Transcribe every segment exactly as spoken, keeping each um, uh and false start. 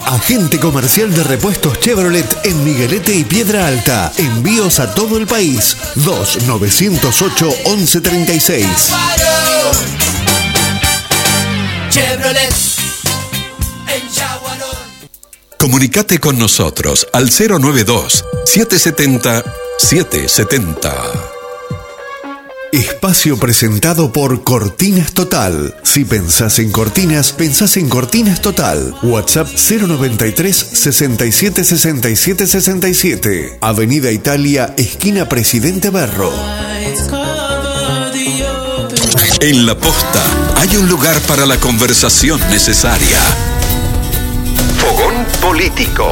Agente comercial de repuestos Chevrolet en Miguelete y Piedra Alta. Envíos a todo el país. dos nueve cero ocho, once treinta y seis. Chevrolet en Chaguarón. Comunicate con nosotros al cero nueve dos, siete siete cero, siete siete cero. Espacio presentado por Cortinas Total. Si pensás en cortinas, pensás en Cortinas Total. WhatsApp cero noventa y tres, sesenta y siete, sesenta y siete, sesenta y siete. Avenida Italia, esquina Presidente Berro. En La Posta hay un lugar para la conversación necesaria. Fogón político.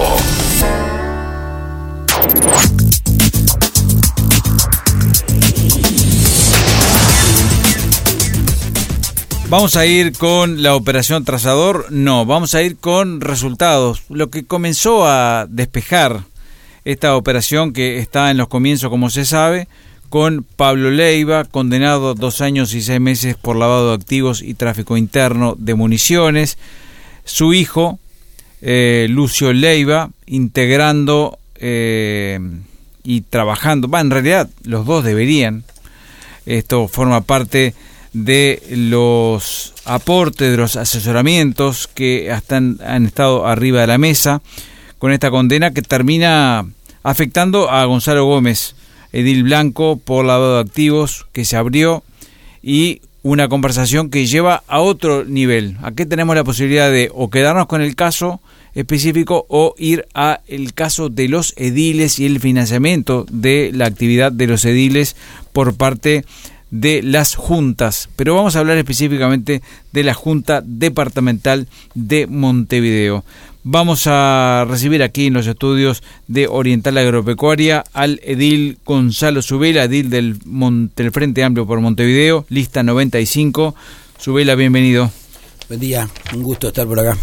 ¿Vamos a ir con la operación Trazador? No, vamos a ir con resultados. Lo que comenzó a despejar esta operación, que está en los comienzos, como se sabe, con Pablo Leiva, condenado a dos años y seis meses por lavado de activos y tráfico interno de municiones. Su hijo, eh, Lucio Leiva, integrando eh, y trabajando. Va, en realidad, los dos deberían. Esto forma parte de los aportes, de los asesoramientos que hasta han, han estado arriba de la mesa con esta condena que termina afectando a Gonzalo Gómez, edil blanco por lavado de activos, que se abrió, y una conversación que lleva a otro nivel. Aquí tenemos la posibilidad de o quedarnos con el caso específico o ir a el caso de los ediles y el financiamiento de la actividad de los ediles por parte de las juntas, pero vamos a hablar específicamente de la Junta Departamental de Montevideo. Vamos a recibir aquí en los estudios de Oriental Agropecuaria al edil Gonzalo Zubela, edil del, Monte, del Frente Amplio por Montevideo, lista noventa y cinco. Zubela, bienvenido. Buen día, un gusto estar por acá.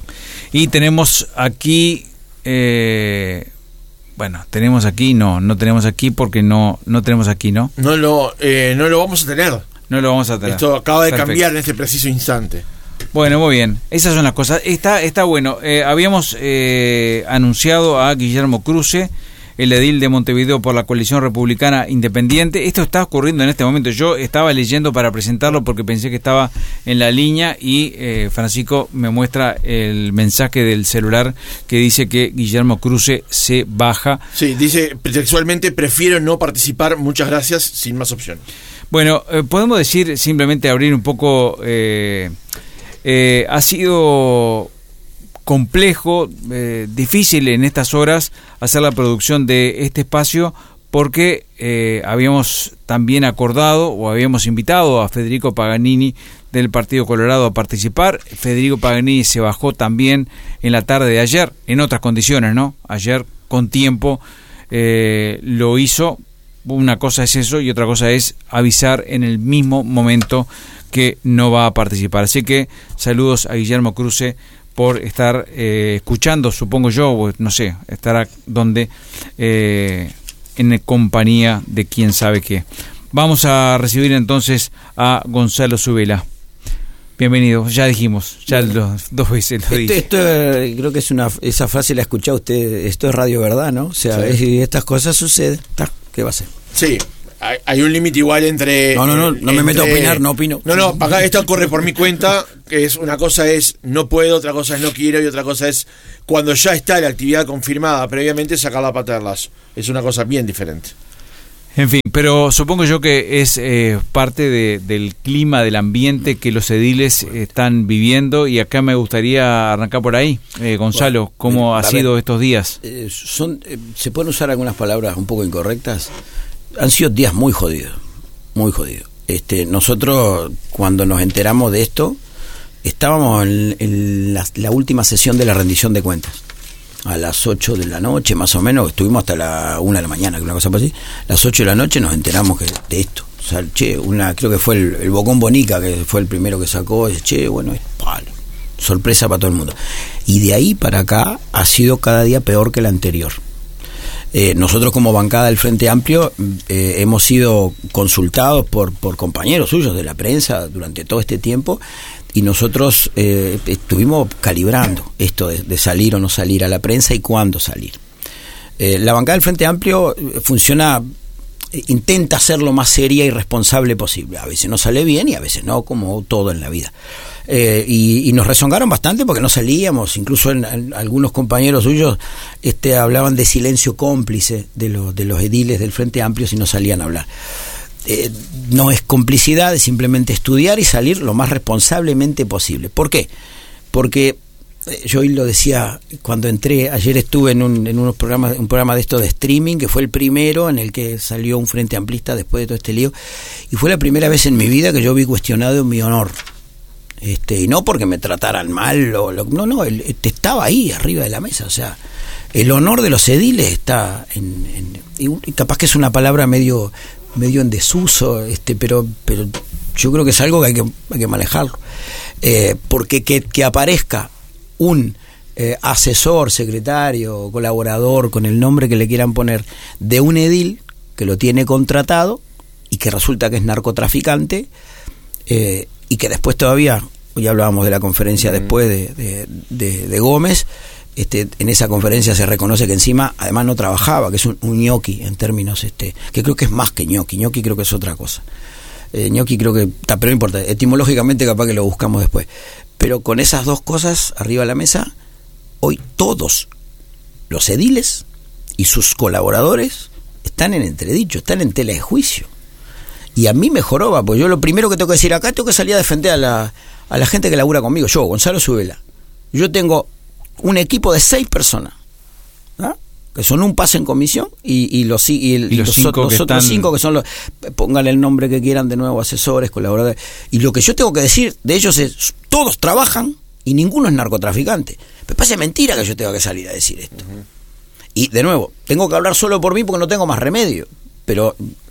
Y tenemos aquí... Eh, Bueno, tenemos aquí, no, no tenemos aquí porque no no tenemos aquí, ¿no? No lo eh, no lo vamos a tener. No lo vamos a tener. Esto acaba de Perfecto. cambiar en este preciso instante. Bueno, muy bien. Esas son las cosas. Está está bueno. Eh, habíamos eh, anunciado a Guillermo Cruce, el edil de Montevideo por la Coalición Republicana Independiente. Esto está ocurriendo en este momento. Yo estaba leyendo para presentarlo porque pensé que estaba en la línea y eh, Francisco me muestra el mensaje del celular que dice que Guillermo Cruce se baja. Sí, dice textualmente: prefiero no participar, muchas gracias, sin más opciones. Bueno, eh, podemos decir, simplemente abrir un poco, eh, eh, ha sido complejo, eh, difícil en estas horas hacer la producción de este espacio porque eh, habíamos también acordado o habíamos invitado a Federico Paganini del Partido Colorado a participar. Federico Paganini se bajó también en la tarde de ayer, en otras condiciones, ¿no? Ayer con tiempo eh, lo hizo. Una cosa es eso y otra cosa es avisar en el mismo momento que no va a participar. Así que saludos a Guillermo Cruce por estar eh, escuchando, supongo yo, o no sé, estará donde, eh, en compañía de quién sabe qué. Vamos a recibir entonces a Gonzalo Zubela. Bienvenido, ya dijimos, ya los, dos veces lo dije. Esto, esto creo que es una, esa frase la ha escuchado usted, esto es Radio Verdad, ¿no? O sea, sí. es, estas cosas suceden, ¿qué va a ser? Sí. Hay, hay un límite igual entre... No, no, no, no me meto a opinar, no opino. No, no, acá esto corre por mi cuenta, que es una cosa es no puedo, otra cosa es no quiero y otra cosa es cuando ya está la actividad confirmada previamente sacar la pata del lazo. Es una cosa bien diferente. En fin, pero supongo yo que es eh, parte de, del clima, del ambiente que los ediles están viviendo, y acá me gustaría arrancar por ahí. Eh, Gonzalo, bueno, ¿cómo mira, ha sido ver, estos días? Eh, son, eh, ¿se pueden usar algunas palabras un poco incorrectas? Han sido días muy jodidos, muy jodidos. Este, nosotros, cuando nos enteramos de esto, estábamos en, en la, la última sesión de la rendición de cuentas. A las ocho de la noche, más o menos, estuvimos hasta la una de la mañana, una cosa así. A las ocho de la noche nos enteramos que de esto. O sea, che, una, creo que fue el, el Bocón Bonica, que fue el primero que sacó, y, che, bueno, es palo. Sorpresa para todo el mundo. Y de ahí para acá ha sido cada día peor que el anterior. Eh, nosotros como bancada del Frente Amplio eh, hemos sido consultados por, por compañeros suyos de la prensa durante todo este tiempo, y nosotros eh, estuvimos calibrando esto de, de salir o no salir a la prensa y cuándo salir. Eh, la bancada del Frente Amplio funciona, intenta ser lo más seria y responsable posible. A veces no sale bien y a veces no, como todo en la vida. Eh, y, y nos rezongaron bastante porque no salíamos, incluso en, en algunos compañeros suyos este, hablaban de silencio cómplice de, lo, de los ediles del Frente Amplio si no salían a hablar. Eh, no es complicidad, es simplemente estudiar y salir lo más responsablemente posible. ¿Por qué? Porque eh, yo hoy lo decía cuando entré, ayer estuve en un en unos programas, un programa de esto de streaming, que fue el primero en el que salió un Frente Amplista después de todo este lío, y fue la primera vez en mi vida que yo vi cuestionado mi honor. Este, y no porque me trataran mal, o lo, no, no, el, este, estaba ahí arriba de la mesa, o sea, el honor de los ediles está en, en y, y capaz que es una palabra medio medio en desuso, este, pero pero yo creo que es algo que hay que, hay que manejarlo, eh, porque que, que aparezca un eh, asesor, secretario, colaborador, con el nombre que le quieran poner, de un edil que lo tiene contratado y que resulta que es narcotraficante, eh, y que después todavía, ya hablábamos de la conferencia después de, de, de, de Gómez, este, en esa conferencia se reconoce que encima además no trabajaba, que es un, un ñoqui en términos, este, que creo que es más que ñoqui, ñoqui creo que es otra cosa. Eh, ñoqui creo que está, pero no importa, etimológicamente capaz que lo buscamos después. Pero con esas dos cosas arriba de la mesa, hoy todos los ediles y sus colaboradores están en entredicho, están en tela de juicio. Y a mí me joroba, porque yo lo primero que tengo que decir acá, tengo que salir a defender a la, a la gente que labura conmigo. Yo, Gonzalo Zubela, yo tengo un equipo de seis personas, ¿ah? Que son un pase en comisión, y, y los, y el, y los, los, cinco los que otros están... cinco que son los, pónganle el nombre que quieran de nuevo, asesores, colaboradores. Y lo que yo tengo que decir de ellos es, todos trabajan y ninguno es narcotraficante. Me parece mentira que yo tenga que salir a decir esto. Uh-huh. Y de nuevo, tengo que hablar solo por mí porque no tengo más remedio, pero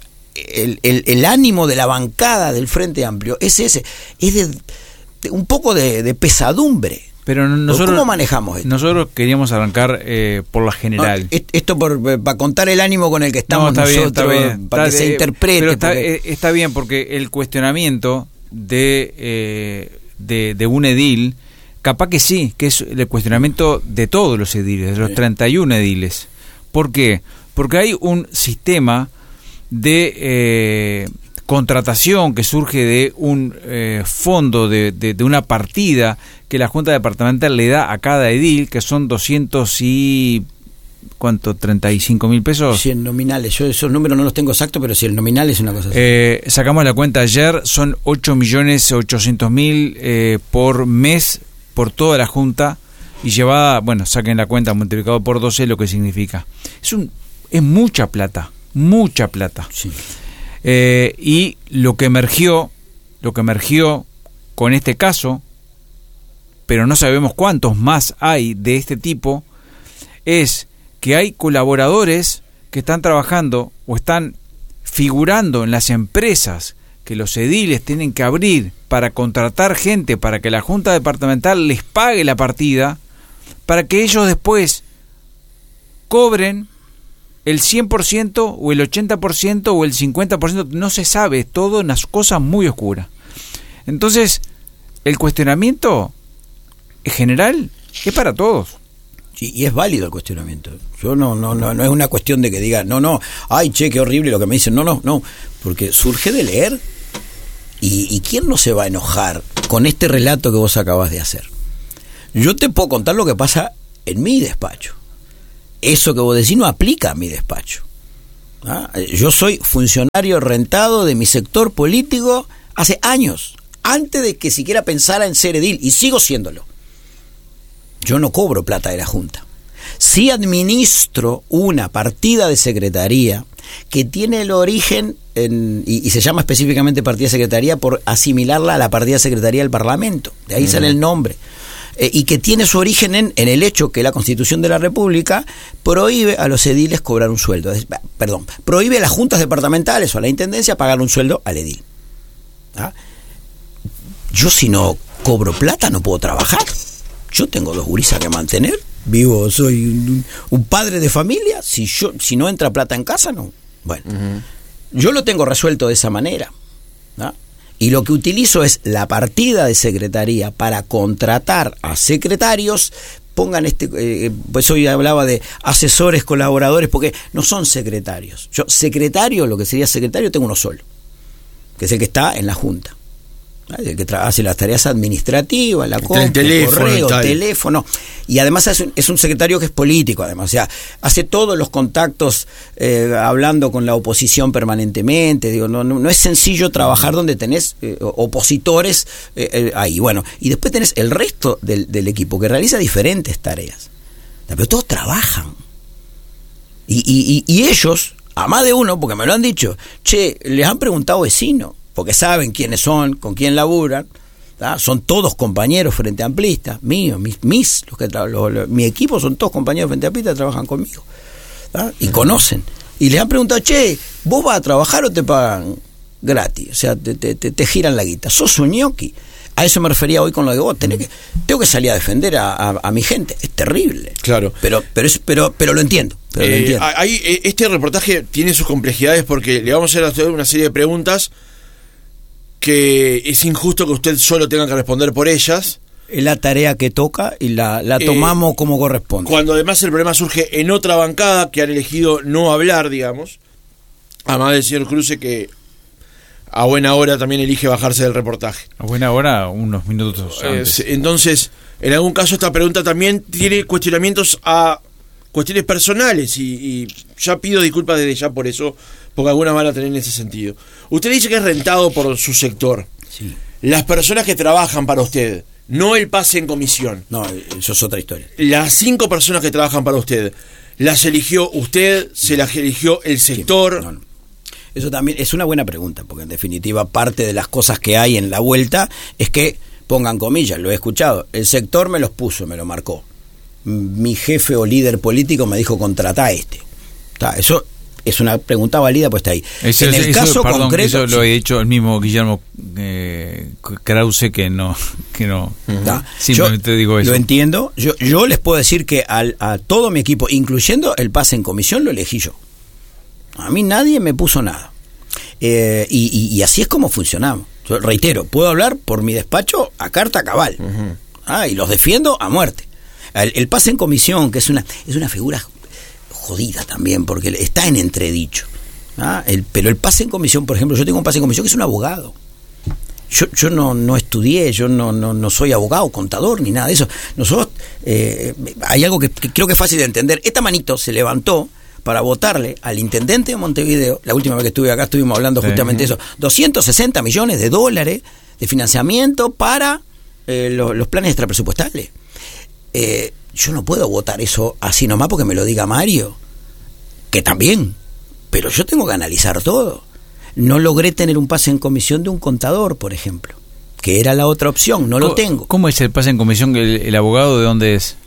el, el, el ánimo de la bancada del Frente Amplio es ese, es de, de un poco de, de pesadumbre. Pero nosotros, ¿cómo manejamos esto? Nosotros queríamos arrancar eh, por la general. No, esto por, para contar el ánimo con el que estamos no, está nosotros, bien, está bien, para está, que se interprete. Pero está, porque... está bien, porque el cuestionamiento de, eh, de, de un edil, capaz que sí, que es el cuestionamiento de todos los ediles, de los sí. treinta y uno ediles. ¿Por qué? Porque hay un sistema de eh, contratación que surge de un eh, fondo, de, de, de una partida que la Junta Departamental le da a cada edil, que son doscientos y... ¿cuánto? ¿treinta y cinco mil pesos? cien nominales, yo esos números no los tengo exactos, pero si el nominal es una cosa así. Eh, sacamos la cuenta ayer, son ocho millones ochocientos mil eh, por mes, por toda la Junta, y llevada, bueno, saquen la cuenta, multiplicado por doce, lo que significa. Es un es mucha plata, mucha plata. Sí. Eh, y lo que emergió, lo que emergió con este caso, pero no sabemos cuántos más hay de este tipo, es que hay colaboradores que están trabajando o están figurando en las empresas que los ediles tienen que abrir para contratar gente, para que la Junta Departamental les pague la partida, para que ellos después cobren el cien por ciento o el ochenta por ciento o el cincuenta por ciento, no se sabe, todo unas cosas muy oscuras. Entonces, el cuestionamiento en general es para todos. Sí, y es válido el cuestionamiento. Yo no, no, no, no es una cuestión de que diga, no, no, ay, che, qué horrible lo que me dicen, no, no, no, porque surge de leer. Y, y ¿quién no se va a enojar con este relato que vos acabas de hacer? Yo te puedo contar lo que pasa en mi despacho. Eso que vos decís no aplica a mi despacho. ¿Ah? Yo soy funcionario rentado de mi sector político hace años, antes de que siquiera pensara en ser edil, y sigo siéndolo. Yo no cobro plata de la Junta. Sí administro una partida de secretaría que tiene el origen, en, y, y se llama específicamente partida de secretaría por asimilarla a la partida de secretaría del Parlamento. De ahí uh-huh. sale el nombre. Eh, y que tiene su origen en, en el hecho que la Constitución de la República prohíbe a los ediles cobrar un sueldo. Es, perdón, prohíbe a las juntas departamentales o a la intendencia pagar un sueldo al edil. ¿Ah? Yo si no cobro plata no puedo trabajar. Yo tengo dos gurisas que mantener. Vivo, soy un, un padre de familia. Si yo si no entra plata en casa, no. Bueno, uh-huh. yo lo tengo resuelto de esa manera. ¿Ah? Y lo que utilizo es la partida de secretaría para contratar a secretarios. Pongan este, eh, pues hoy hablaba de asesores, colaboradores, porque no son secretarios. Yo, secretario, lo que sería secretario, tengo uno solo, que es el que está en la Junta. El que hace las tareas administrativas, la compra, el correo, teléfono, y además es un, es un secretario que es político, además, o sea, hace todos los contactos, eh, hablando con la oposición permanentemente. Digo, no, no, no es sencillo trabajar donde tenés eh, opositores eh, eh, ahí, bueno, y después tenés el resto del, del equipo que realiza diferentes tareas, pero todos trabajan, y, y, y, y ellos, a más de uno, porque me lo han dicho, che, les han preguntado vecinos, porque saben quiénes son, con quién laburan, ¿tá? Son todos compañeros frente amplistas, míos, mis, mis los que tra- los, los, mi equipo son todos compañeros frente amplistas, trabajan conmigo, ¿tá? Y conocen, y les han preguntado, che, ¿vos vas a trabajar o te pagan gratis? O sea, te, te, te, te giran la guita, sos un ñoqui. A eso me refería hoy con lo de vos, tenés que, tengo que salir a defender a, a, a mi gente, es terrible. Claro. Pero, pero, es, pero, pero lo entiendo. Pero eh, lo entiendo. Hay, este reportaje tiene sus complejidades porque le vamos a hacer a usted una serie de preguntas que es injusto que usted solo tenga que responder por ellas. Es la tarea que toca y la, la tomamos eh, como corresponde. Cuando además el problema surge en otra bancada que han elegido no hablar, digamos, además del señor Cruce, que a buena hora también elige bajarse del reportaje. A buena hora, unos minutos antes. Eh, entonces, en algún caso esta pregunta también tiene cuestionamientos a cuestiones personales y, y ya pido disculpas desde ya por eso, porque algunas van a tener en ese sentido. Usted dice que es rentado por su sector. Sí. Las personas que trabajan para usted, no el pase en comisión. No, eso es otra historia. Las cinco personas que trabajan para usted, ¿las eligió usted? ¿Se las eligió el sector? Sí, no, no. Eso también es una buena pregunta, porque en definitiva parte de las cosas que hay en la vuelta es que, pongan comillas, lo he escuchado, el sector me los puso, me lo marcó. Mi jefe o líder político me dijo contratá a este. Está, eso es una pregunta válida, pues está ahí. Eso, en el eso, caso perdón, concreto, eso lo ha dicho el mismo Guillermo eh, Krause, que no, que no. Está. Simplemente yo digo eso. Lo entiendo. Yo, yo les puedo decir que al, a todo mi equipo, incluyendo el pase en comisión, lo elegí yo. A mí nadie me puso nada. Eh, y, y, y así es como funcionamos. Yo reitero, puedo hablar por mi despacho a carta cabal. Uh-huh. Ah, y los defiendo a muerte. El, el pase en comisión, que es una es una figura jodida también, porque está en entredicho. ¿Ah? El, pero el pase en comisión, por ejemplo, yo tengo un pase en comisión que es un abogado. Yo, yo no, no estudié, yo no, no, no soy abogado, contador, ni nada de eso. Nosotros, eh, hay algo que, que creo que es fácil de entender. Esta manito se levantó para votarle al intendente de Montevideo. La última vez que estuve acá estuvimos hablando sí. justamente de eso. doscientos sesenta millones de dólares de financiamiento para eh, los, los planes extrapresupuestales. Eh, yo no puedo votar eso así nomás porque me lo diga Mario, que también, pero yo tengo que analizar todo. No logré tener un pase en comisión de un contador, por ejemplo, que era la otra opción, no lo tengo. ¿Cómo es el pase en comisión? ¿El, el abogado de dónde es?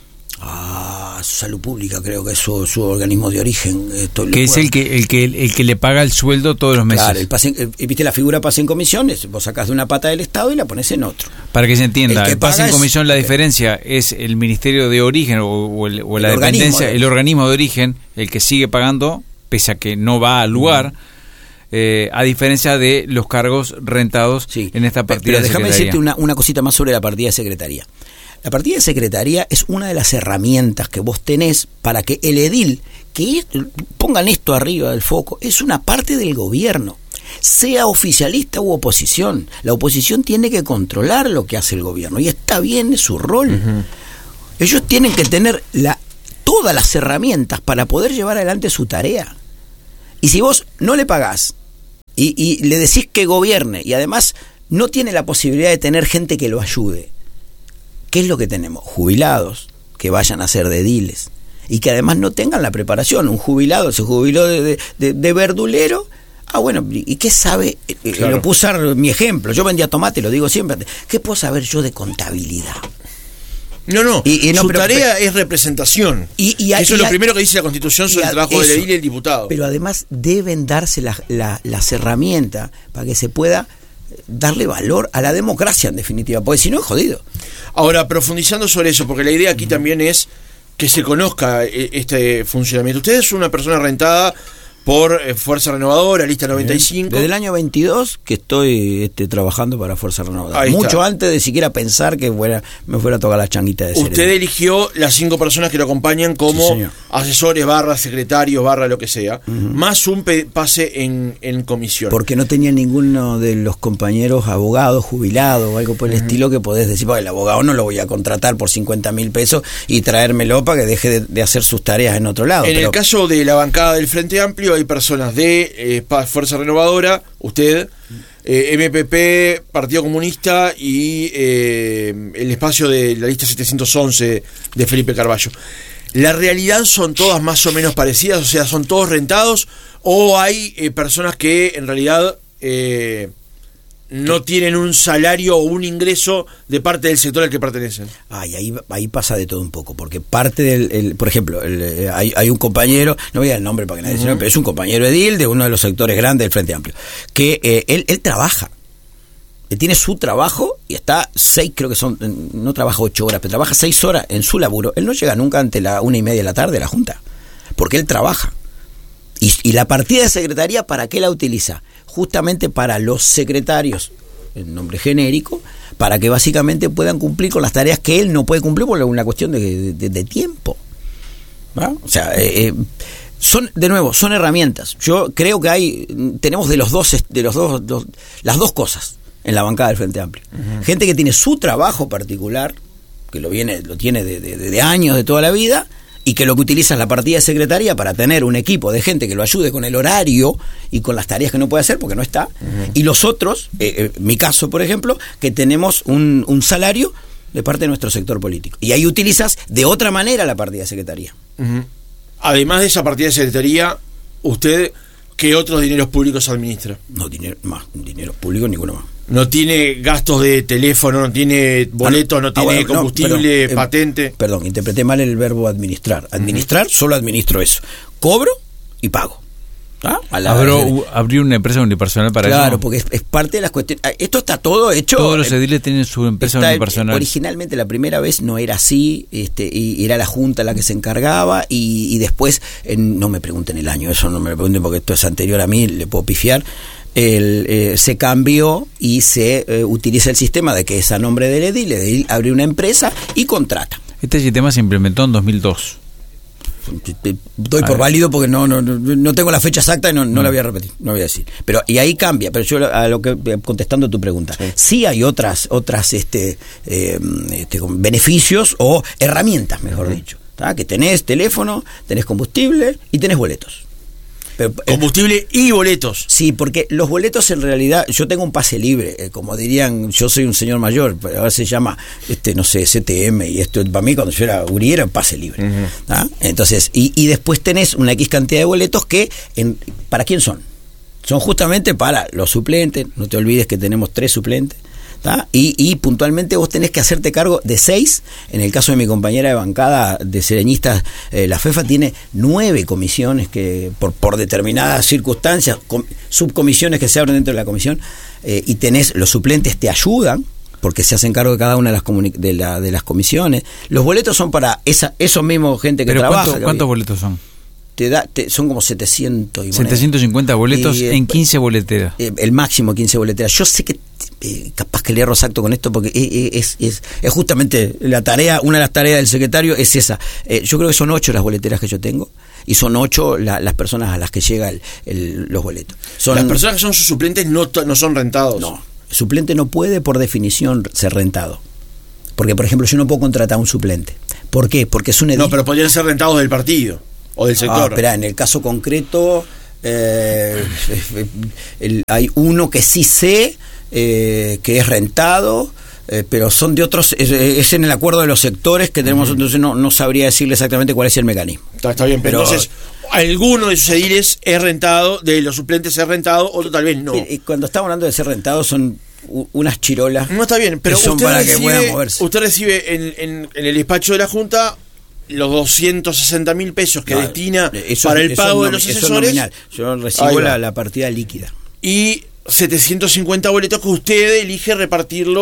Ah, Salud Pública, creo que es su, su organismo de origen. Esto que es el que, el que el que le paga el sueldo todos los meses. Claro, el pase, el, viste la figura pase en comisiones, vos sacás de una pata del Estado y la pones en otro. Para que se entienda, el, el pase en comisión, es, la diferencia es el ministerio de origen o, o, el, o el la dependencia, de, el organismo de origen, el que sigue pagando, pese a que no va al lugar. Uh-huh. Eh, a diferencia de los cargos rentados sí, en esta partida pero de déjame secretaría. decirte una, una cosita más sobre la partida de secretaría. La partida de secretaría es una de las herramientas que vos tenés para que el edil, que pongan esto arriba del foco, es una parte del gobierno, sea oficialista u oposición. La oposición tiene que controlar lo que hace el gobierno y está bien, es su rol. Uh-huh. Ellos tienen que tener la, todas las herramientas para poder llevar adelante su tarea. Y si vos no le pagás y, y le decís que gobierne y además no tiene la posibilidad de tener gente que lo ayude, ¿qué es lo que tenemos? Jubilados que vayan a ser de ediles y que además no tengan la preparación. Un jubilado se jubiló de, de, de, de verdulero. Ah, bueno, ¿y qué sabe? Claro. Lo puse mi ejemplo. Yo vendía tomate, lo digo siempre. ¿Qué puedo saber yo de contabilidad? No, no, y, y no su pero, tarea pero, es representación. Y, y, eso y, es lo y, primero que dice la Constitución sobre el trabajo del edil y el diputado. Pero además deben darse la, la, las herramientas para que se pueda darle valor a la democracia, en definitiva, porque si no es jodido. Ahora, profundizando sobre eso, porque la idea aquí también es que se conozca este funcionamiento. Usted es una persona rentada por eh, Fuerza Renovadora, lista noventa y cinco. Desde el año veintidós que estoy este, trabajando para Fuerza Renovadora. Ahí Mucho está. antes de siquiera pensar que fuera, me fuera a tocar la changuita de Usted Serena. eligió las cinco personas que lo acompañan como Sí, señor. asesores, barra, secretarios, barra, lo que sea, uh-huh. más un pe- pase en, en comisión. Porque no tenía ninguno de los compañeros abogados, jubilados o algo por el uh-huh. estilo que podés decir, pues el abogado no lo voy a contratar por cincuenta mil pesos y traérmelo para que deje de, de hacer sus tareas en otro lado. En Pero... el caso de la bancada del Frente Amplio hay personas de eh, Fuerza Renovadora, usted, eh, M P P, Partido Comunista y eh, el espacio de la lista setecientos once de Felipe Carballo. ¿La realidad son todas más o menos parecidas? O sea, ¿son todos rentados? ¿O hay eh, personas que en realidad eh, no tienen un salario o un ingreso de parte del sector al que pertenecen? Ay, ahí, ahí pasa de todo un poco, porque parte del, el, por ejemplo, el, eh, hay, hay un compañero, no voy a dar el nombre para que nadie uh-huh. se lo, pero es un compañero edil de uno de los sectores grandes del Frente Amplio, que eh, él, él trabaja, él tiene su trabajo y está seis, creo que son, no trabaja ocho horas, pero trabaja seis horas en su laburo. Él no llega nunca ante la una y media de la tarde a la Junta, porque él trabaja. Y, y la partida de secretaría, ¿para qué la utiliza? Justamente para los secretarios, en nombre genérico, para que básicamente puedan cumplir con las tareas que él no puede cumplir por una cuestión de, de, de tiempo. ¿No? O sea, eh, son, de nuevo, son herramientas. Yo creo que hay, tenemos de los dos, de los dos, dos las dos cosas en la bancada del Frente Amplio. Uh-huh. Gente que tiene su trabajo particular, que lo viene, lo tiene de, de, de años, de toda la vida, y que lo que utiliza es la partida de secretaría para tener un equipo de gente que lo ayude con el horario y con las tareas que no puede hacer porque no está. Uh-huh. Y los otros, eh, eh, mi caso, por ejemplo, que tenemos un, un salario de parte de nuestro sector político. Y ahí utilizas de otra manera la partida de secretaría. Uh-huh. Además de esa partida de secretaría, ¿usted qué otros dineros públicos administra? No, dinero más, dinero público ninguno más. No tiene gastos de teléfono, no tiene boletos, ah, no, no tiene ah, bueno, combustible, no, perdón, patente. Eh, perdón, interpreté mal el verbo administrar. Administrar, uh-huh. solo administro eso. Cobro y pago. ¿Ah? Abro, ¿Abrió una empresa unipersonal para claro, eso? Claro, porque es, es parte de las cuestiones. Esto está todo hecho. Todos los ediles tienen su empresa está, unipersonal. Originalmente la primera vez no era así, este, y era la Junta la que se encargaba, y, y después, en, no me pregunten el año, eso no me lo pregunten porque esto es anterior a mí, le puedo pifiar. El, eh, se cambió y se eh, utiliza el sistema de que es a nombre del edil, el edil abre una empresa y contrata. Este sistema se implementó en dos mil dos. Doy por válido porque no, no no tengo la fecha exacta y no, no, no la voy a repetir, no voy a decir. Pero y ahí cambia, pero yo a lo que contestando tu pregunta, sí, sí hay otras otras este, eh, este beneficios o herramientas, mejor uh-huh. dicho, ¿tá? Que tenés teléfono, tenés combustible y tenés boletos. Pero, combustible eh, y boletos. Sí, porque los boletos en realidad, yo tengo un pase libre, eh, como dirían, yo soy un señor mayor, pero ahora se llama, este no sé, C T M, y esto para mí cuando yo era gurí era pase libre. Uh-huh. Entonces, y, y después tenés una X cantidad de boletos que, en, ¿para quién son? Son justamente para los suplentes, no te olvides que tenemos tres suplentes. Y, y puntualmente vos tenés que hacerte cargo de seis. En el caso de mi compañera de bancada de sereñistas, eh, la FEFA tiene nueve comisiones que por, por determinadas circunstancias, com, subcomisiones que se abren dentro de la comisión, eh, y tenés, los suplentes te ayudan porque se hacen cargo de cada una de las, comuni- de, la, de las comisiones. Los boletos son para esa, esos mismos gente que ¿Pero trabaja. ¿cuánto, ¿Cuántos boletos son? Te da, te, son como setecientos y setecientos cincuenta boletos y, en quince boleteras. Eh, el máximo quince boleteras. Yo sé que eh, capaz que le erro exacto con esto porque es, es, es, es justamente la tarea, una de las tareas del secretario es esa. Eh, yo creo que son ocho las boleteras que yo tengo y son ocho la, las personas a las que llega el, el, los boletos. Son, las personas que son sus suplentes no, no son rentados. No, el suplente no puede por definición ser rentado. Porque, por ejemplo, yo no puedo contratar a un suplente. ¿Por qué? Porque es un edil. No, pero podrían ser rentados del partido o del sector. Ah, espera, en el caso concreto eh, el, hay uno que sí sé eh, que es rentado, eh, pero son de otros, es, es en el acuerdo de los sectores que tenemos, uh-huh. entonces no, no sabría decirle exactamente cuál es el mecanismo. Está, está bien, pero, pero entonces alguno de sus ediles es rentado, de los suplentes es rentado, otro tal vez no. Y cuando estamos hablando de ser rentado son unas chirolas. No, está bien, pero son usted para recibe, que puedan moverse. Usted recibe en, en, en el despacho de la Junta los doscientos sesenta mil pesos que no, destina eso, para el pago no, de los asesores. Es yo recibo la, la partida líquida. Y setecientos cincuenta boletos que usted elige repartirlo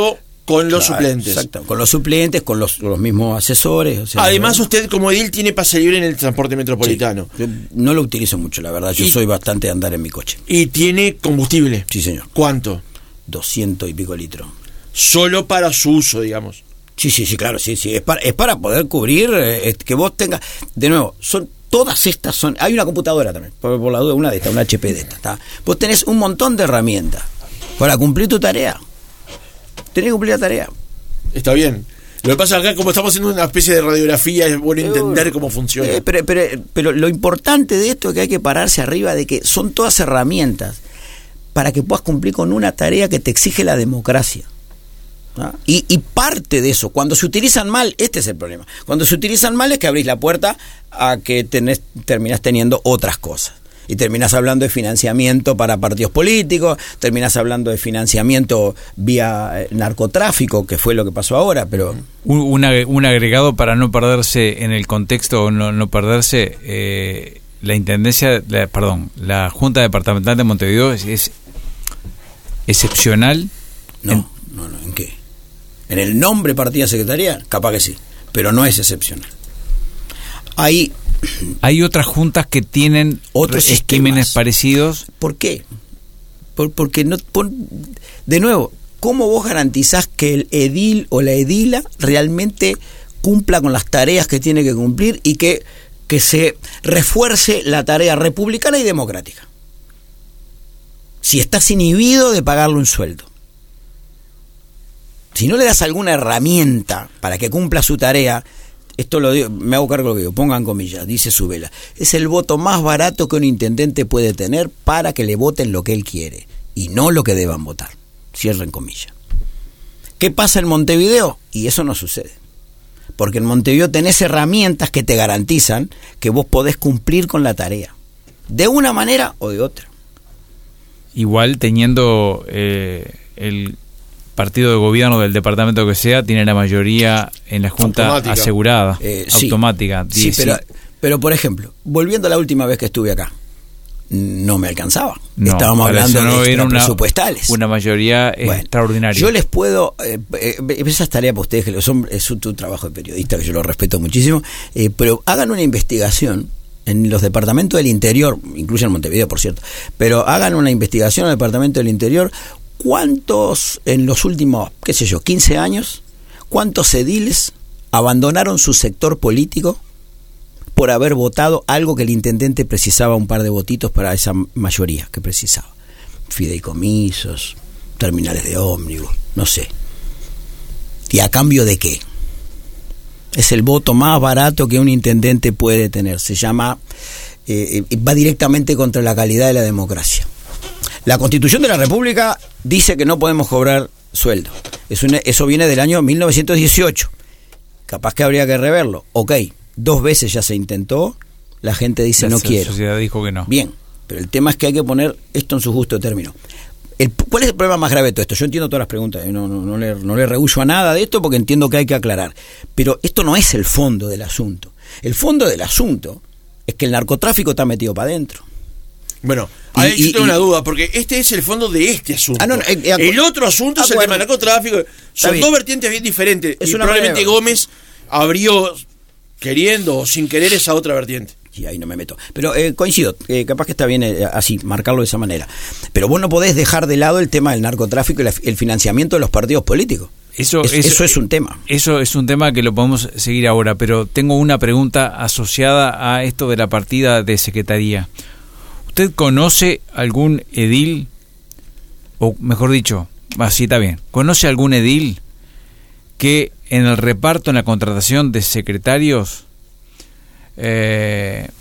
con los Claro, suplentes. Exacto, con los suplentes, con los, los mismos asesores. O sea, Además, ¿no? usted como edil tiene pase libre en el transporte metropolitano. Sí, yo no lo utilizo mucho, la verdad. Yo Y- soy bastante de andar en mi coche. Y tiene combustible. Sí, señor. ¿Cuánto? Doscientos y pico litros. Solo para su uso, digamos. Sí, sí, sí, claro, sí, sí. Es para, es para poder cubrir, eh, que vos tengas. De nuevo, son todas estas son. Hay una computadora también, por, por la duda, una de estas, una H P de estas. ¿Está? Vos tenés un montón de herramientas para cumplir tu tarea. Tenés que cumplir la tarea. Está bien. Lo que pasa acá, como estamos haciendo una especie de radiografía, es bueno entender cómo funciona. Eh, pero, pero, pero lo importante de esto es que hay que pararse arriba de que son todas herramientas para que puedas cumplir con una tarea que te exige la democracia. ¿Ah? Y, y parte de eso, cuando se utilizan mal, este es el problema. Cuando se utilizan mal es que abrís la puerta a que tenés, terminás teniendo otras cosas. Y terminás hablando de financiamiento para partidos políticos, terminás hablando de financiamiento vía eh, narcotráfico, que fue lo que pasó ahora, pero... Un, un ag- un agregado para no perderse en el contexto, no, no perderse, eh, la Intendencia, la, perdón, la Junta Departamental de Montevideo es, es excepcional. No, en- no, no, ¿en qué? En el nombre partida secretaría, capaz que sí, pero no es excepcional. Hay... Hay otras juntas que tienen Otros re- esquímenes sistemas. parecidos. ¿Por qué? Por, porque no... Por, de nuevo, ¿cómo vos garantizás que el edil o la edila realmente cumpla con las tareas que tiene que cumplir y que, que se refuerce la tarea republicana y democrática? Si estás inhibido de pagarle un sueldo. Si no le das alguna herramienta para que cumpla su tarea, esto lo digo, me hago cargo de lo que digo, pongan comillas, dice Subela, es el voto más barato que un intendente puede tener para que le voten lo que él quiere y no lo que deban votar. Cierren comillas. ¿Qué pasa en Montevideo? Y eso no sucede. Porque en Montevideo tenés herramientas que te garantizan que vos podés cumplir con la tarea, de una manera o de otra. Igual teniendo eh, el partido de gobierno del departamento que sea, tiene la mayoría en la Junta Automática. asegurada, Eh, sí. automática. Sí, diez, pero, sí. pero por ejemplo, volviendo a la última vez que estuve acá, no me alcanzaba. No, Estábamos para hablando eso no de era una- extrapresupuestales. Una mayoría Bueno, extraordinaria. Yo les puedo, eh, eh, esa es tarea para ustedes, que son, es su, tu trabajo de periodista, que yo lo respeto muchísimo, eh, pero hagan una investigación en los departamentos del interior, incluyen Montevideo, por cierto, pero hagan una investigación en el departamento del interior, ¿cuántos en los últimos, qué sé yo, quince años, cuántos ediles abandonaron su sector político por haber votado algo que el intendente precisaba un par de votitos para esa mayoría que precisaba? Fideicomisos, terminales de ómnibus, no sé. ¿Y a cambio de qué? Es el voto más barato que un intendente puede tener. Se llama, eh, va directamente contra la calidad de la democracia. La Constitución de la República dice que no podemos cobrar sueldo. Es una, eso viene del año mil novecientos dieciocho. Capaz que habría que reverlo. Ok, dos veces ya se intentó, la gente dice La no so- quiero. sociedad dijo que no. Bien, pero el tema es que hay que poner esto en su justo término. El, ¿Cuál es el problema más grave de todo esto? Yo entiendo todas las preguntas, ¿eh? no, no, no, le, no le rehuyo a nada de esto porque entiendo que hay que aclarar. Pero esto no es el fondo del asunto. El fondo del asunto es que el narcotráfico está metido para adentro. Bueno, Y- ahí y- yo tengo y- una duda, porque este es el fondo de este asunto. Ah, no, no, eh, eh, el otro asunto es el acuerdo. tema del narcotráfico. Son bien. dos vertientes bien diferentes. Es y una probablemente manera- Gómez abrió, queriendo o sin querer, esa otra vertiente. Y ahí no me meto. Pero eh, coincido, eh, capaz que está bien eh, así, marcarlo de esa manera. Pero vos no podés dejar de lado el tema del narcotráfico y la- el financiamiento de los partidos políticos. Eso, Es- eso es un tema. Eso es un tema que lo podemos seguir ahora, pero tengo una pregunta asociada a esto de la partida de secretaría. ¿Usted conoce algún edil, o mejor dicho, así está bien, conoce algún edil que en el reparto, en la contratación de secretarios, eh,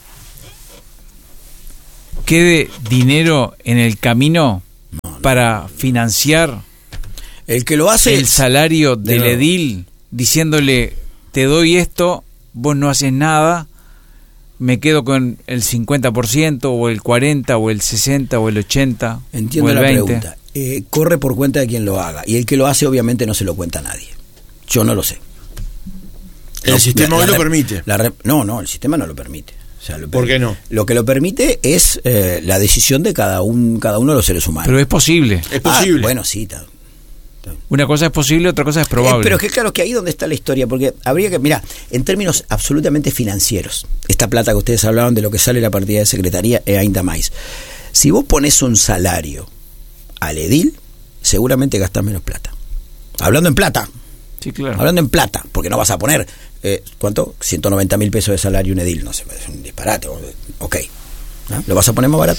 quede dinero en el camino para financiar El que lo hace el salario de del nuevo. edil, diciéndole, te doy esto, vos no haces nada, me quedo con el cincuenta por ciento o el cuarenta o el sesenta o el ochenta Entiendo o el la veinte. pregunta. Eh, corre por cuenta de quien lo haga. Y el que lo hace obviamente no se lo cuenta a nadie. Yo no lo sé. El No, sistema la- hoy la lo re- permite. la re- no, no, el sistema no lo permite. O sea, lo ¿Por per- qué no? Lo que lo permite es eh, la decisión de cada, un, cada uno de los seres humanos. Pero es posible. Es posible. Ah, bueno, sí, está, Una cosa es posible, otra cosa es probable. Eh, pero es que claro que ahí donde está la historia, porque habría que, mira, en términos absolutamente financieros, esta plata que ustedes hablaban de lo que sale la partida de secretaría es ainda más. Si vos pones un salario al edil, seguramente gastás menos plata. Hablando en plata. Sí, claro. Hablando en plata, porque no vas a poner, eh, ¿cuánto? ciento noventa mil pesos de salario un edil, no sé, es un disparate. Ok, ¿no? Lo vas a poner más barato.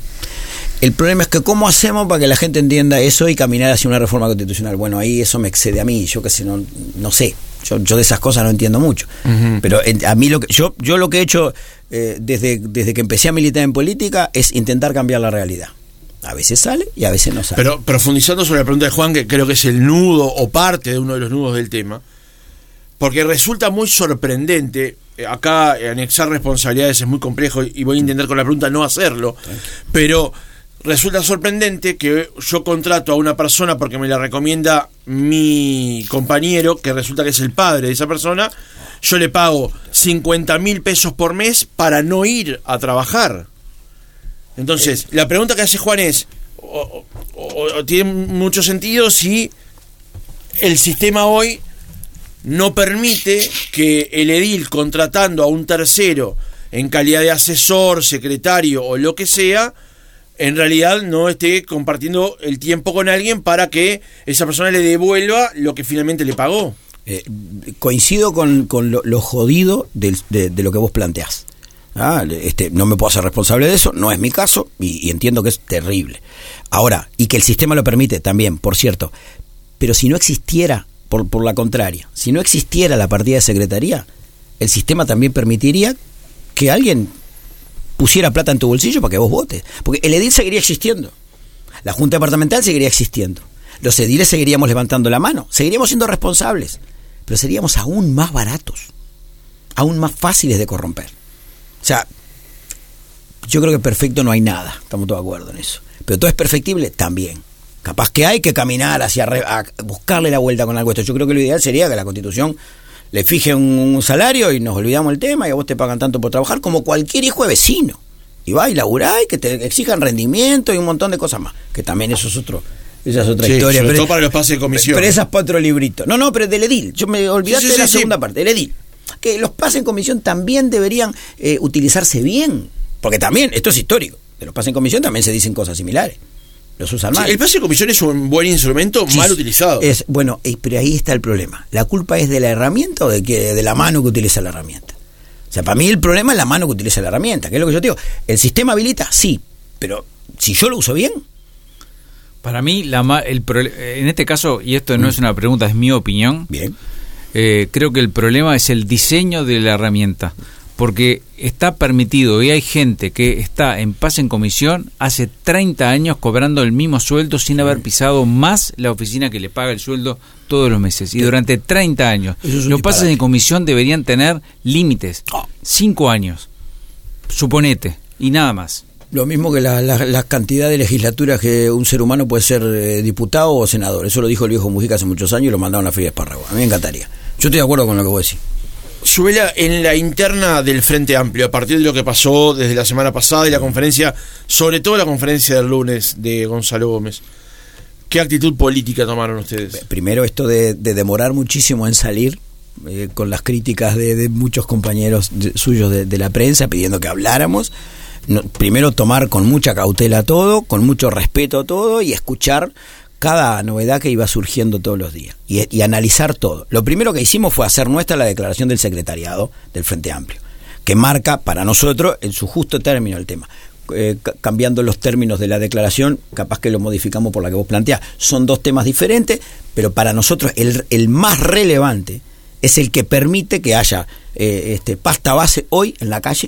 El problema es que ¿cómo hacemos para que la gente entienda eso y caminar hacia una reforma constitucional? Bueno, ahí eso me excede a mí, yo que sé, no, no sé, yo, yo de esas cosas no entiendo mucho. Uh-huh. Pero en, a mí lo que yo yo lo que he hecho eh, desde, desde que empecé a militar en política es intentar cambiar la realidad. A veces sale y a veces no sale. Pero profundizando sobre la pregunta de Juan, que creo que es el nudo o parte de uno de los nudos del tema, porque resulta muy sorprendente, acá anexar responsabilidades es muy complejo y voy a intentar con la pregunta no hacerlo, pero resulta sorprendente que yo contrato a una persona porque me la recomienda mi compañero, que resulta que es el padre de esa persona, yo le pago cincuenta mil pesos por mes para no ir a trabajar. Entonces, la pregunta que hace Juan es, o, o, o tiene mucho sentido si el sistema hoy no permite que el edil, contratando a un tercero en calidad de asesor, secretario o lo que sea, en realidad no esté compartiendo el tiempo con alguien para que esa persona le devuelva lo que finalmente le pagó. Eh, coincido con, con lo, lo jodido de, de, de lo que vos planteás. Ah, este, no me puedo hacer responsable de eso, no es mi caso y, y entiendo que es terrible. Ahora, y que el sistema lo permite también, por cierto, pero si no existiera, por, por la contraria, si no existiera la partida de secretaría, el sistema también permitiría que alguien pusiera plata en tu bolsillo para que vos votes, porque el edil seguiría existiendo, la junta departamental seguiría existiendo, los ediles seguiríamos levantando la mano, seguiríamos siendo responsables, pero seríamos aún más baratos, aún más fáciles de corromper. O sea, yo creo que perfecto no hay nada, estamos todos de acuerdo en eso, pero todo es perfectible también. Capaz que hay que caminar hacia a buscarle la vuelta con algo esto. Yo creo que lo ideal sería que la Constitución le fije un, un salario y nos olvidamos el tema y a vos te pagan tanto por trabajar como cualquier hijo de vecino. Y va y laburá y que te exijan rendimiento y un montón de cosas más. Que también eso es otro, esa es otra sí, historia. Sobre pero, todo para los pases de comisión. Pero esas cuatro libritos. No, no, pero del edil. Yo me olvidaste sí, sí, de la sí, segunda sí. parte, del edil. Que los pases en comisión también deberían eh, utilizarse bien. Porque también, esto es histórico. De los pases en comisión también se dicen cosas similares. Los usan mal. Sí, el pase de comisión es un buen instrumento sí, mal utilizado. Es, bueno, eh, pero ahí está el problema. ¿La culpa es de la herramienta o de, que, de la mano que utiliza la herramienta? O sea, para mí el problema es la mano que utiliza la herramienta, que es lo que yo te digo. ¿El sistema habilita? Sí, pero si yo lo uso bien. Para mí, la el en este caso, y esto no mm. es una pregunta, es mi opinión. Bien. Eh, creo que el problema es el diseño de la herramienta. Porque está permitido y hay gente que está en pase en comisión hace treinta años cobrando el mismo sueldo sin haber pisado más la oficina que le paga el sueldo todos los meses. Y durante treinta años. Los pases en comisión deberían tener límites. Cinco años. Suponete. Y nada más. Lo mismo que la, la, la cantidad de legislaturas que un ser humano puede ser eh, diputado o senador. Eso lo dijo el viejo Mujica hace muchos años y lo mandaron a la Feria de Espárrago. A mí me encantaría. Yo estoy de acuerdo con lo que vos decís. Subela, en la interna del Frente Amplio, a partir de lo que pasó desde la semana pasada y la conferencia, sobre todo la conferencia del lunes de Gonzalo Gómez, ¿qué actitud política tomaron ustedes? Primero, esto de, de demorar muchísimo en salir, eh, con las críticas de, de muchos compañeros de, suyos de, de la prensa pidiendo que habláramos. No, primero, tomar con mucha cautela todo, con mucho respeto todo y escuchar cada novedad que iba surgiendo todos los días y, y analizar todo. Lo primero que hicimos fue hacer nuestra la declaración del secretariado del Frente Amplio, que marca para nosotros en su justo término el tema. Eh, c- cambiando los términos de la declaración, capaz que lo modificamos por la que vos planteás. Son dos temas diferentes, pero para nosotros el, el más relevante es el que permite que haya eh, este, pasta base hoy en la calle.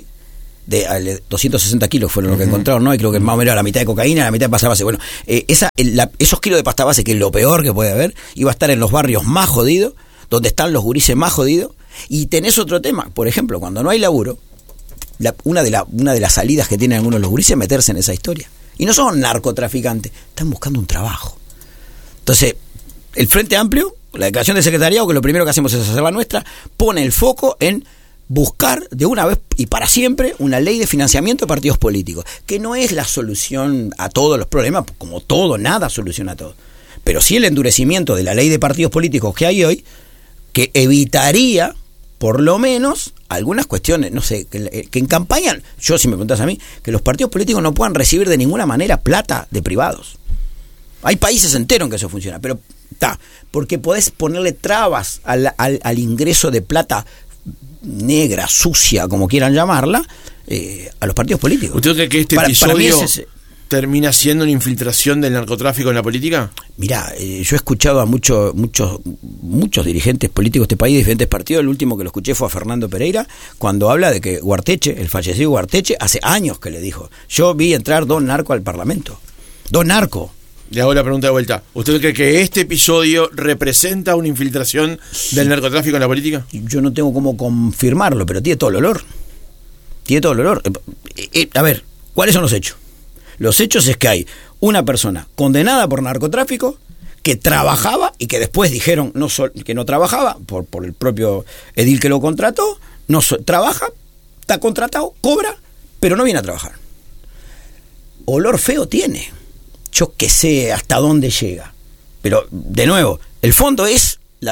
De doscientos sesenta kilos fueron los que uh-huh. encontraron, ¿no? Y creo que más o menos la mitad de cocaína, la mitad de pasta base. Bueno, eh, esa, el, la, esos kilos de pasta base, que es lo peor que puede haber, iba a estar en los barrios más jodidos, donde están los gurises más jodidos. Y tenés otro tema, por ejemplo, cuando no hay laburo, la, una, de la, una de las salidas que tienen algunos los gurises es meterse en esa historia. Y no son narcotraficantes, están buscando un trabajo. Entonces, el Frente Amplio, la declaración del secretariado, que lo primero que hacemos es hacer la nuestra, pone el foco en buscar de una vez y para siempre una ley de financiamiento de partidos políticos, que no es la solución a todos los problemas, como todo, nada soluciona a todo, pero sí el endurecimiento de la ley de partidos políticos que hay hoy, que evitaría, por lo menos, algunas cuestiones, no sé, que, que en campaña, yo si me preguntas a mí, que los partidos políticos no puedan recibir de ninguna manera plata de privados. Hay países enteros en que eso funciona, pero está, porque podés ponerle trabas al, al, al ingreso de plata negra, sucia, como quieran llamarla, eh, a los partidos políticos. ¿Usted cree que este para, episodio para es, termina siendo una infiltración del narcotráfico en la política? Mirá, eh, yo he escuchado a muchos muchos muchos dirigentes políticos de este país, de diferentes partidos. El último que lo escuché fue a Fernando Pereira, cuando habla de que Guarteche, el fallecido Guarteche, hace años que le dijo, yo vi entrar dos narcos al Parlamento. Dos narcos. Le hago la pregunta de vuelta. ¿Usted cree que este episodio representa una infiltración del narcotráfico en la política? Yo no tengo cómo confirmarlo, pero tiene todo el olor. Tiene todo el olor. Eh, eh, a ver, ¿cuáles son los hechos? Los hechos es que hay una persona condenada por narcotráfico que trabajaba y que después dijeron no so, que no trabajaba por, por el propio edil que lo contrató, no so, trabaja, está contratado, cobra, pero no viene a trabajar. Olor feo tiene. Yo que sé hasta dónde llega. Pero, de nuevo, el fondo es la,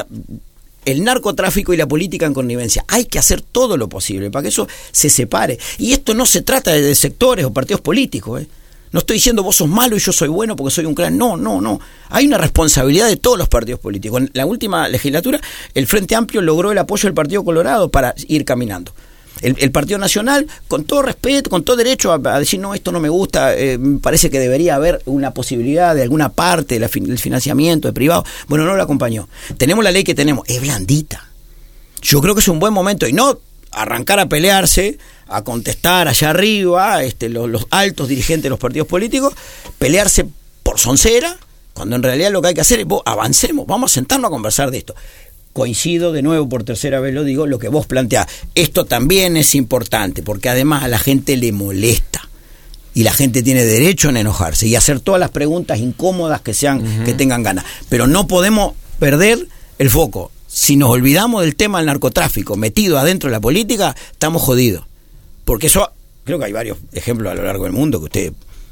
el narcotráfico y la política en connivencia. Hay que hacer todo lo posible para que eso se separe. Y esto no se trata de sectores o partidos políticos, ¿eh? No estoy diciendo vos sos malo y yo soy bueno porque soy un clan. No, no, no. Hay una responsabilidad de todos los partidos políticos. En la última legislatura, el Frente Amplio logró el apoyo del Partido Colorado para ir caminando. El, el Partido Nacional, con todo respeto, con todo derecho a, a decir, no, esto no me gusta, eh, me parece que debería haber una posibilidad de alguna parte del fin, financiamiento de privado. Bueno, no lo acompañó. Tenemos la ley que tenemos, es blandita. Yo creo que es un buen momento, y no arrancar a pelearse, a contestar allá arriba, este, los, los altos dirigentes de los partidos políticos, pelearse por soncera, cuando en realidad lo que hay que hacer es, vos, avancemos, vamos a sentarnos a conversar de esto. Coincido de nuevo, por tercera vez lo digo, lo que vos planteás. Esto también es importante, porque además a la gente le molesta. Y la gente tiene derecho en enojarse y hacer todas las preguntas incómodas que sean, uh-huh. que tengan ganas. Pero no podemos perder el foco. Si nos olvidamos del tema del narcotráfico metido adentro de la política, estamos jodidos. Porque eso, creo que hay varios ejemplos a lo largo del mundo que usted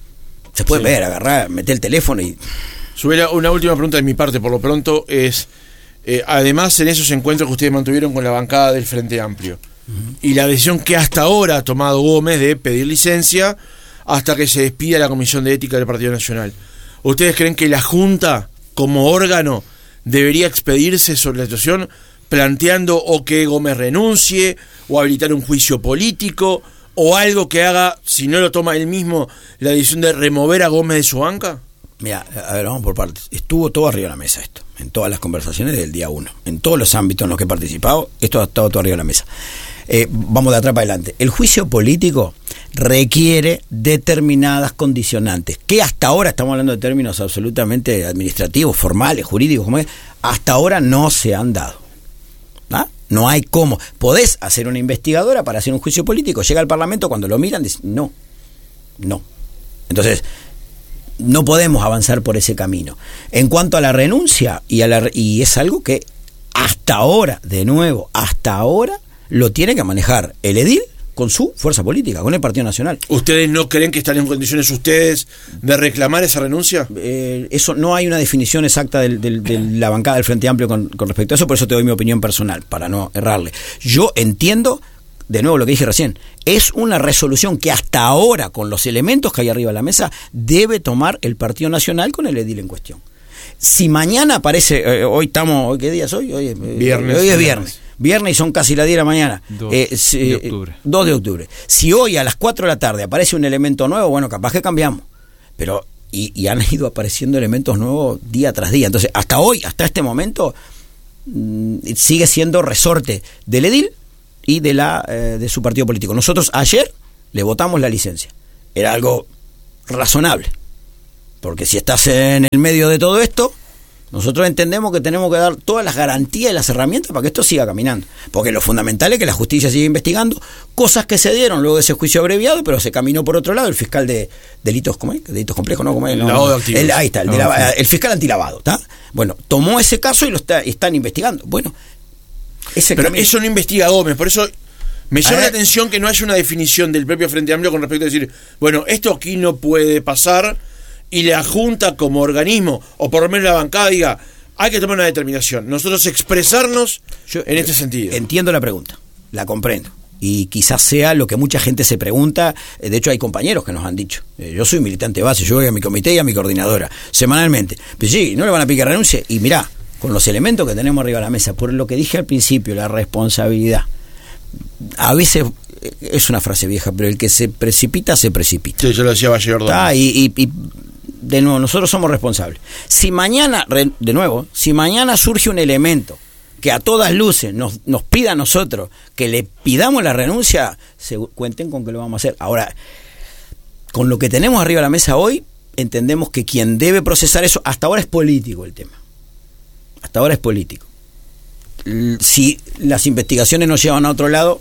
se puede sí. ver, agarrar, meter el teléfono y... Subir una última pregunta de mi parte, por lo pronto, es... Eh, además, en esos encuentros que ustedes mantuvieron con la bancada del Frente Amplio, uh-huh. y la decisión que hasta ahora ha tomado Gómez de pedir licencia hasta que se despida la Comisión de Ética del Partido Nacional, ¿ustedes creen que la Junta, como órgano, debería expedirse sobre la situación, planteando o que Gómez renuncie, o habilitar un juicio político, o algo que haga, si no lo toma él mismo, la decisión de remover a Gómez de su banca? Mira, a ver, vamos por partes. Estuvo todo arriba de la mesa esto, en todas las conversaciones del día uno, en todos los ámbitos en los que he participado, esto ha estado todo arriba de la mesa. Eh, vamos de atrás para adelante. El juicio político requiere determinadas condicionantes, que hasta ahora, estamos hablando de términos absolutamente administrativos, formales, jurídicos, como es, hasta ahora no se han dado. ¿Ah? No hay cómo. Podés hacer una investigadora para hacer un juicio político, llega al Parlamento, cuando lo miran, dicen, no, no. Entonces... no podemos avanzar por ese camino. En cuanto a la renuncia, y, a la, y es algo que hasta ahora, de nuevo, hasta ahora, lo tiene que manejar el edil con su fuerza política, con el Partido Nacional. ¿Ustedes no creen que están en condiciones ustedes de reclamar esa renuncia? Eh, eso no hay una definición exacta del, del, de la bancada del Frente Amplio con, con respecto a eso, por eso te doy mi opinión personal, para no errarle. Yo entiendo... de nuevo lo que dije recién, es una resolución que hasta ahora, con los elementos que hay arriba de la mesa, debe tomar el Partido Nacional con el edil en cuestión. Si mañana aparece, eh, hoy estamos, ¿hoy qué día es hoy? Hoy es viernes. Hoy es viernes. Viernes y son casi las diez de la mañana. dos eh, de octubre. dos de octubre. Si hoy a las cuatro de la tarde aparece un elemento nuevo, bueno, capaz que cambiamos. Pero, y, y han ido apareciendo elementos nuevos día tras día. Entonces, hasta hoy, hasta este momento, mmm, sigue siendo resorte del edil y de la eh, de su partido político. Nosotros ayer le votamos la licencia. Era algo razonable, porque si estás en el medio de todo esto, nosotros entendemos que tenemos que dar todas las garantías y las herramientas para que esto siga caminando, porque lo fundamental es que la justicia siga investigando cosas que se dieron luego de ese juicio abreviado, pero se caminó por otro lado. El fiscal de delitos, ¿cómo es? Delitos complejos, ¿no? ¿Cómo es? No, lavado de activos. El, ahí está, el, de la, el fiscal antilavado, ¿está? Bueno, tomó ese caso y lo está, están investigando. Bueno, ese pero camino... eso no investiga Gómez, por eso me llama la atención que no haya una definición del propio Frente Amplio con respecto a decir, bueno, esto aquí no puede pasar y la Junta como organismo, o por lo menos la bancada, diga, hay que tomar una determinación, nosotros expresarnos Yo, en este sentido. Entiendo la pregunta, la comprendo. Y quizás sea lo que mucha gente se pregunta. De hecho, hay compañeros que nos han dicho. Yo soy militante base, yo voy a mi comité y a mi coordinadora, semanalmente. Pero sí, no le van a picar renuncia. Y mirá, con los elementos que tenemos arriba de la mesa, por lo que dije al principio, la responsabilidad. A veces es una frase vieja, pero el que se precipita, se precipita. Sí, yo lo decía Valle Ordóñez. Ah, y, y, y de nuevo, nosotros somos responsables. Si mañana, de nuevo, si mañana surge un elemento que a todas luces nos, nos pida a nosotros que le pidamos la renuncia, se, cuenten con que lo vamos a hacer. Ahora, con lo que tenemos arriba de la mesa hoy, entendemos que quien debe procesar eso, hasta ahora es político el tema. Hasta ahora es político. Si las investigaciones nos llevan a otro lado...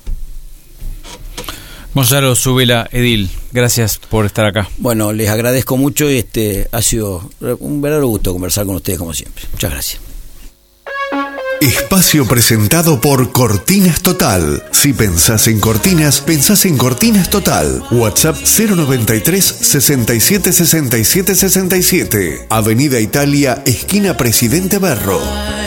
Gonzalo Zubela, edil, gracias por estar acá. Bueno, les agradezco mucho y este ha sido un verdadero gusto conversar con ustedes como siempre. Muchas gracias. Espacio presentado por Cortinas Total. Si pensás en cortinas, pensás en Cortinas Total. WhatsApp cero noventa y tres, sesenta y siete, sesenta y siete, sesenta y siete. Avenida Italia, esquina Presidente Berro.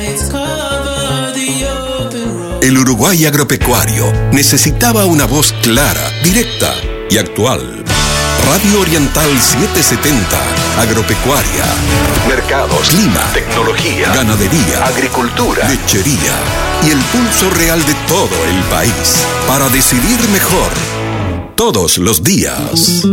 El Uruguay agropecuario necesitaba una voz clara, directa y actual. Radio Oriental setecientos setenta, agropecuaria, mercados, clima, tecnología, ganadería, agricultura, lechería y el pulso real de todo el país para decidir mejor todos los días.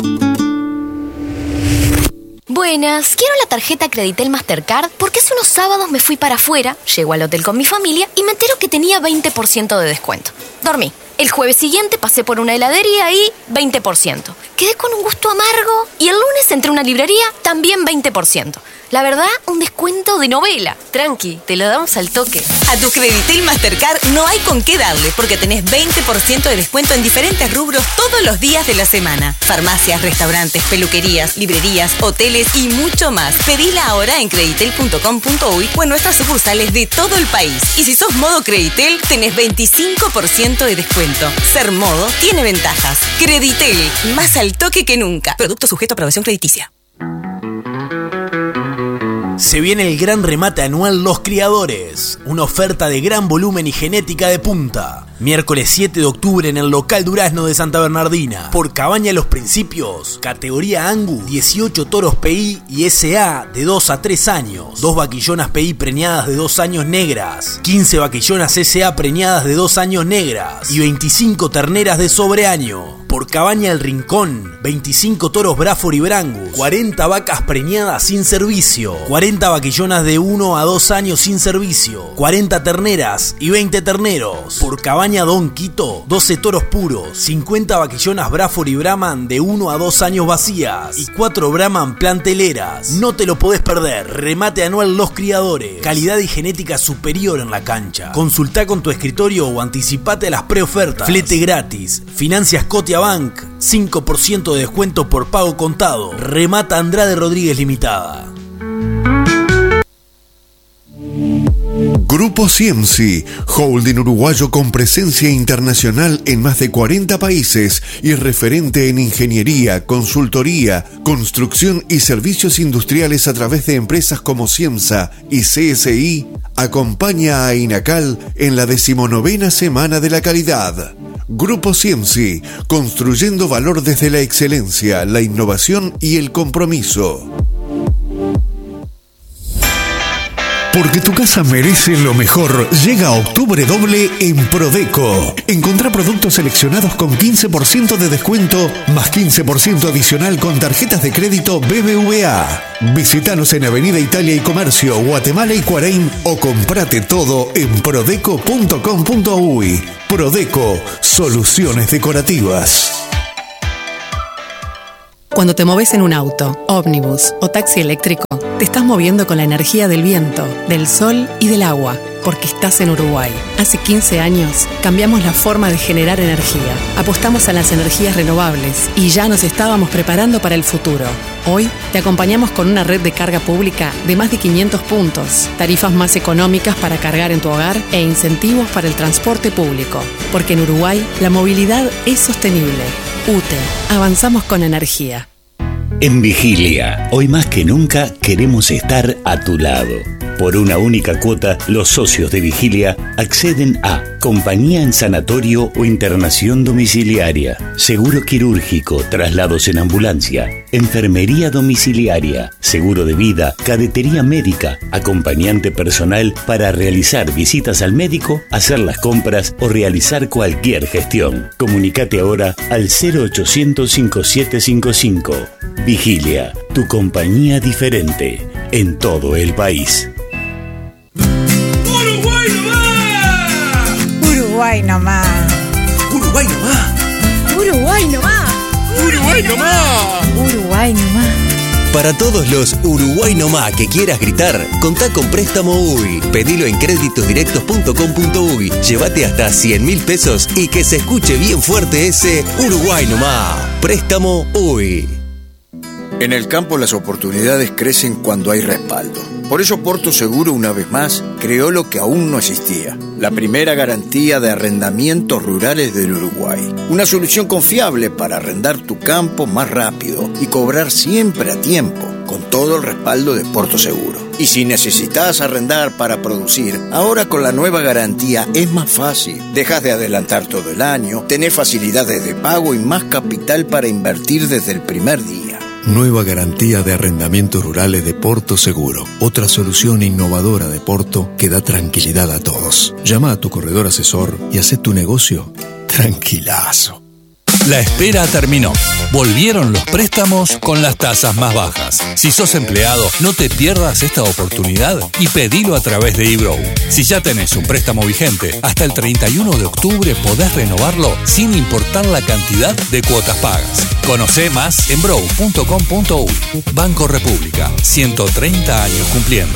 Buenas, quiero la tarjeta Creditel Mastercard porque hace unos sábados me fui para afuera, llego al hotel con mi familia y me entero que tenía veinte por ciento de descuento. Dormí. El jueves siguiente pasé por una heladería y veinte por ciento. Quedé con un gusto amargo y el lunes entré a una librería, también veinte por ciento. La verdad, un descuento de novela. Tranqui, te lo damos al toque. A tu Creditel Mastercard no hay con qué darle porque tenés veinte por ciento de descuento en diferentes rubros todos los días de la semana. Farmacias, restaurantes, peluquerías, librerías, hoteles y mucho más. Pedila ahora en creditel punto com punto uy o en nuestras sucursales de todo el país. Y si sos modo Creditel, tenés veinticinco por ciento de descuento. Ser modo tiene ventajas. Creditel, más al toque que nunca. Producto sujeto a aprobación crediticia. Se viene el gran remate anual Los Criadores, una oferta de gran volumen y genética de punta. Miércoles siete de octubre en el local Durazno de Santa Bernardina. Por Cabaña Los Principios, categoría Angus, dieciocho toros P I y S A de dos a tres años. Dos vaquillonas P I preñadas de dos años negras. quince vaquillonas S A preñadas de dos años negras. Y veinticinco terneras de sobreaño. Por Cabaña El Rincón, veinticinco toros Braford y Brangus, cuarenta vacas preñadas sin servicio, cuarenta vaquillonas de uno a dos años sin servicio, cuarenta terneras y veinte terneros. Por Cabaña Don Quito, doce toros puros, cincuenta vaquillonas Braford y Brahman de uno a dos años vacías y cuatro Brahman planteleras. No te lo podés perder. Remate anual Los Criadores, calidad y genética superior en la cancha. Consultá con tu escritorio o anticipate a las preofertas. Flete gratis. Financia Scotia Bank, cinco por ciento de descuento por pago contado. Remata Andrade Rodríguez Limitada. Grupo Ciemci, holding uruguayo con presencia internacional en más de cuarenta países y referente en ingeniería, consultoría, construcción y servicios industriales a través de empresas como Ciemsa y C S I, acompaña a INACAL en la decimonovena Semana de la Calidad. Grupo Ciemci, construyendo valor desde la excelencia, la innovación y el compromiso. Porque tu casa merece lo mejor, llega Octubre Doble en Prodeco. Encontrá productos seleccionados con quince por ciento de descuento, más quince por ciento adicional con tarjetas de crédito B B V A. Visítanos en Avenida Italia y Comercio, Guatemala y Cuareim o comprate todo en prodeco punto com punto uy. Prodeco, soluciones decorativas. Cuando te moves en un auto, ómnibus o taxi eléctrico, te estás moviendo con la energía del viento, del sol y del agua, porque estás en Uruguay. Hace quince años cambiamos la forma de generar energía, apostamos a las energías renovables y ya nos estábamos preparando para el futuro. Hoy te acompañamos con una red de carga pública de más de quinientos puntos, tarifas más económicas para cargar en tu hogar e incentivos para el transporte público, porque en Uruguay la movilidad es sostenible. U T E, avanzamos con energía. En Vigilia, hoy más que nunca queremos estar a tu lado. Por una única cuota, los socios de Vigilia acceden a compañía en sanatorio o internación domiciliaria, seguro quirúrgico, traslados en ambulancia, enfermería domiciliaria, seguro de vida, cadetería médica, acompañante personal para realizar visitas al médico, hacer las compras o realizar cualquier gestión. Comunicate ahora al cero ochocientos cincuenta y siete cincuenta y cinco. Vigilia, tu compañía diferente en todo el país. ¡Uruguay nomás! Uruguay nomás. ¡Uruguay nomás! Uruguay nomás. ¡Uruguay nomás! Uruguay nomás. Para todos los Uruguay nomás que quieras gritar, contá con Préstamo U I. Pedilo en créditosdirectos punto com punto uy. Llévate hasta cien mil pesos y que se escuche bien fuerte ese Uruguay nomás. Préstamo U I. En el campo las oportunidades crecen cuando hay respaldo. Por eso Porto Seguro, una vez más, creó lo que aún no existía: la primera garantía de arrendamientos rurales del Uruguay. Una solución confiable para arrendar tu campo más rápido y cobrar siempre a tiempo, con todo el respaldo de Porto Seguro. Y si necesitas arrendar para producir, ahora con la nueva garantía es más fácil. Dejas de adelantar todo el año, tenés facilidades de pago y más capital para invertir desde el primer día. Nueva garantía de arrendamientos rurales de Porto Seguro. Otra solución innovadora de Porto que da tranquilidad a todos. Llama a tu corredor asesor y haz tu negocio tranquilazo. La espera terminó. Volvieron los préstamos con las tasas más bajas. Si sos empleado, no te pierdas esta oportunidad y pedilo a través de eBrow. Si ya tenés un préstamo vigente, hasta el treinta y uno de octubre podés renovarlo sin importar la cantidad de cuotas pagas. Conocé más en brow punto com punto uy. Banco República, ciento treinta años cumpliendo.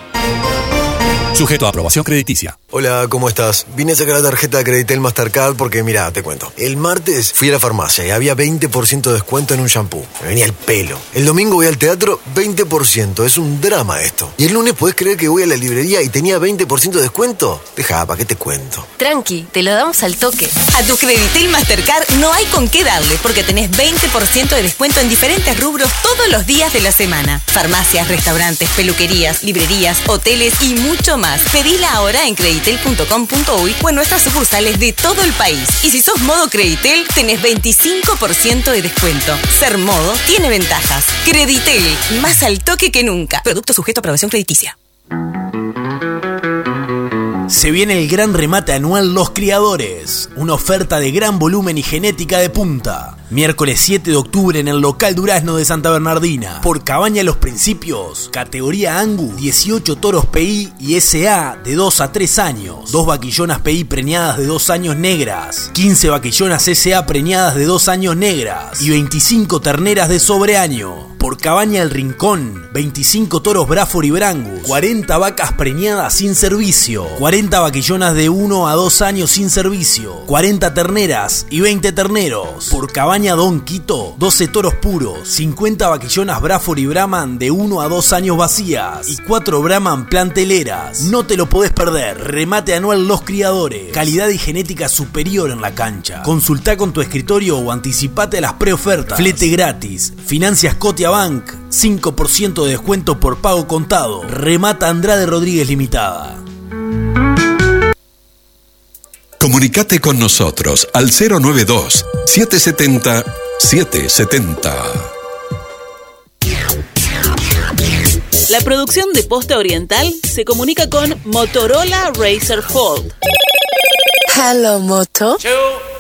Sujeto a aprobación crediticia. Hola, ¿cómo estás? Vine a sacar la tarjeta de Creditel Mastercard porque, mira, te cuento. El martes fui a la farmacia y había veinte por ciento de descuento en un shampoo. Me venía el pelo. El domingo voy al teatro, veinte por ciento. Es un drama esto. Y el lunes, ¿podés creer que voy a la librería y tenía veinte por ciento de descuento? Deja, ¿para qué te cuento? Tranqui, te lo damos al toque. A tu Creditel Mastercard no hay con qué darle porque tenés veinte por ciento de descuento en diferentes rubros todos los días de la semana. Farmacias, restaurantes, peluquerías, librerías, hoteles y mucho más. Pedila ahora en creditel punto com punto uy o en nuestras sucursales de todo el país. Y si sos modo Creditel, tenés veinticinco por ciento de descuento. Ser modo tiene ventajas. Creditel, más al toque que nunca. Producto sujeto a aprobación crediticia. Se viene el gran remate anual Los Criadores, una oferta de gran volumen y genética de punta. Miércoles siete de octubre en el local Durazno de Santa Bernardina. Por Cabaña Los Principios, categoría Angus, dieciocho toros P I y S A de dos a tres años. Dos vaquillonas P I preñadas de dos años negras. quince vaquillonas S A preñadas de dos años negras. Y veinticinco terneras de sobreaño. Por Cabaña El Rincón, veinticinco toros Braford y Brangus. cuarenta vacas preñadas sin servicio. cuarenta vaquillonas de uno a dos años sin servicio. cuarenta terneras y veinte terneros. Por Cabaña Don Quito, doce toros puros. cincuenta vaquillonas Braford y Brahman de uno a dos años vacías. Y cuatro Brahman planteleras. No te lo podés perder. Remate anual Los Criadores. Calidad y genética superior en la cancha. Consultá con tu escritorio o anticipate a las preofertas. Flete gratis. Financia Scotia Bank. cinco por ciento de descuento por pago contado. Remata Andrade Rodríguez Limitada. Comunicate con nosotros al cero noventa y dos, setecientos setenta, setecientos setenta. La producción de Posta Oriental se comunica con Motorola Razr Fold. Hello, Moto. Two.